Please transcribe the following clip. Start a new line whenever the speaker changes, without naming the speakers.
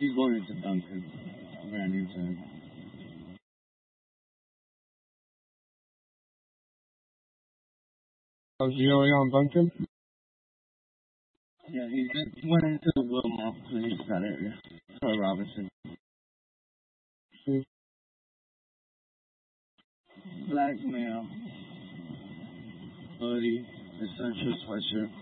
He's going into Duncan. Ran into him.
Oh, Gio on Duncan?
Yeah, he went into the Wilmot police that area. Troy Robinson. Black male. Hoodie. Essential sweatshirt.